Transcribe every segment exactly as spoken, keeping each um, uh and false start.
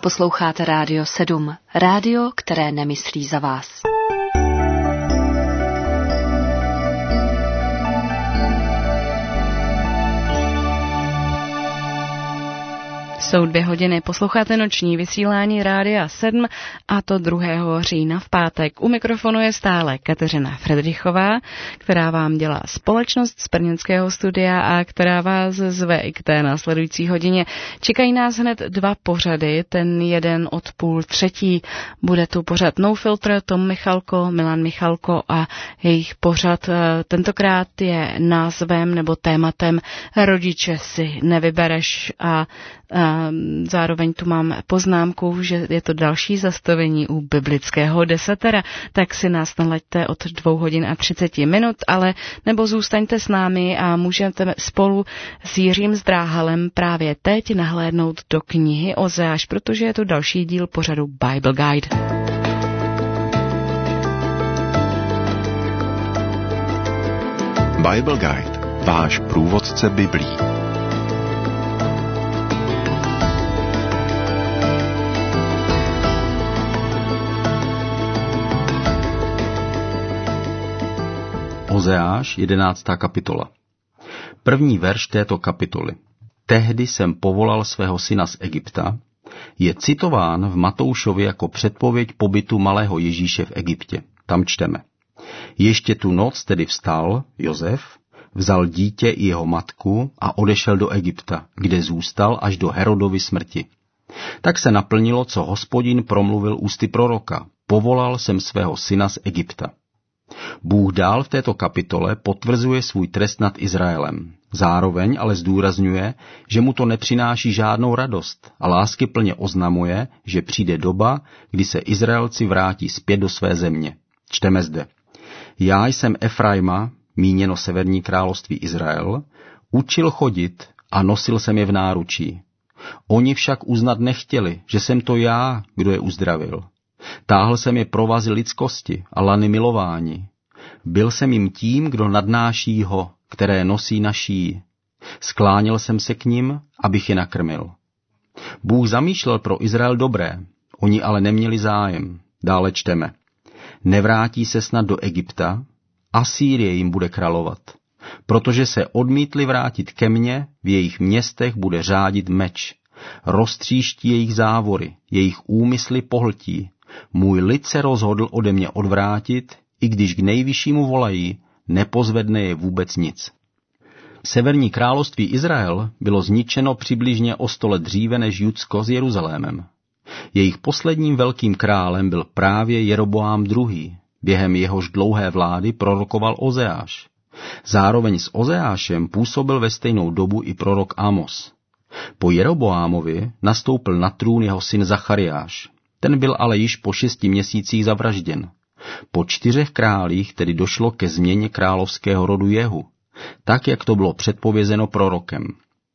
Posloucháte Rádio sedm, rádio, které nemyslí za vás. Jsou dvě hodiny, posloucháte noční vysílání Rádia sedm, a to druhého října v pátek. U mikrofonu je stále Kateřina Fredrichová, která vám dělá společnost z brněnského studia a která vás zve i k té následující hodině. Čekají nás hned dva pořady, ten jeden od půl třetí. Bude tu pořad No Filter, Tom Michalko, Milan Michalko a jejich pořad tentokrát je názvem nebo tématem Rodiče si nevybereš a A zároveň tu mám poznámku, že je to další zastavení u biblického desatera, tak si nás nalaďte od dvou hodin a třiceti minut, ale nebo zůstaňte s námi a můžete spolu s Jiřím Zdráhalem právě teď nahlédnout do knihy Ozeáš, protože je to další díl pořadu Bible Guide. Bible Guide, váš průvodce Biblí. Ozeáš, jedenáctá kapitola. První verš této kapitoly. Tehdy jsem povolal svého syna z Egypta, je citován v Matoušově jako předpověď pobytu malého Ježíše v Egyptě. Tam čteme. Ještě tu noc tedy vstal Josef, vzal dítě i jeho matku a odešel do Egypta, kde zůstal až do Herodovy smrti. Tak se naplnilo, co Hospodin promluvil ústy proroka. Povolal jsem svého syna z Egypta. Bůh dál v této kapitole potvrzuje svůj trest nad Izraelem. Zároveň ale zdůrazňuje, že mu to nepřináší žádnou radost a láskyplně oznamuje, že přijde doba, kdy se Izraelci vrátí zpět do své země. Čteme zde. Já jsem Efraima, míněno severní království Izrael, učil chodit a nosil jsem je v náručí. Oni však uznat nechtěli, že jsem to já, kdo je uzdravil. Táhl jsem je provazy lidskosti a lany milování. Byl jsem jim tím, kdo nadnáší ho, které nosí na šíji. Skláněl jsem se k nim, abych je nakrmil. Bůh zamýšlel pro Izrael dobré, oni ale neměli zájem. Dále čteme. Nevrátí se snad do Egypta, Asýrie jim bude královat. Protože se odmítli vrátit ke mně, v jejich městech bude řádit meč. Roztříští jejich závory, jejich úmysly pohltí. Můj lid se rozhodl ode mě odvrátit, i když k nejvyššímu volají, nepozvedne je vůbec nic. Severní království Izrael bylo zničeno přibližně o sto let dříve než Judsko s Jeruzalémem. Jejich posledním velkým králem byl právě Jeroboám druhý. Během jehož dlouhé vlády prorokoval Ozeáš. Zároveň s Ozeášem působil ve stejnou dobu i prorok Amos. Po Jeroboámovi nastoupil na trůn jeho syn Zachariáš. Ten byl ale již po šesti měsících zavražděn. Po čtyřech králích tedy došlo ke změně královského rodu Jehu, tak jak to bylo předpovězeno prorokem.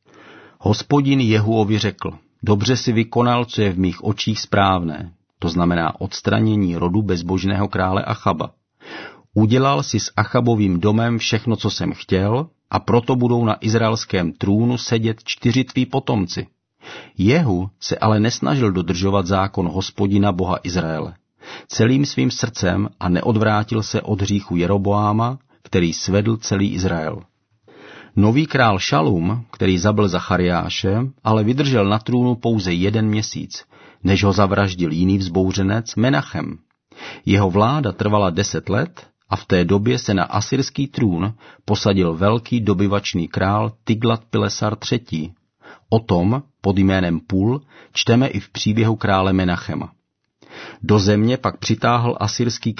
Hospodin Jehuovi řekl, dobře si vykonal, co je v mých očích správné, to znamená odstranění rodu bezbožného krále Achaba. Udělal si s Achabovým domem všechno, co jsem chtěl, a proto budou na izraelském trůnu sedět čtyři tví potomci. Jehu se ale nesnažil dodržovat zákon Hospodina Boha Izraele celým svým srdcem a neodvrátil se od hříchu Jeroboáma, který svedl celý Izrael. Nový král Šalum, který zabil Zachariáše, ale vydržel na trůnu pouze jeden měsíc, než ho zavraždil jiný vzbouřenec Menachem. Jeho vláda trvala deset let a v té době se na asyrský trůn posadil velký dobyvačný král Tiglat-Pilesar třetí. O tom, pod jménem Pul, čteme i v příběhu krále Menachema. Do země pak přitáhl asyrský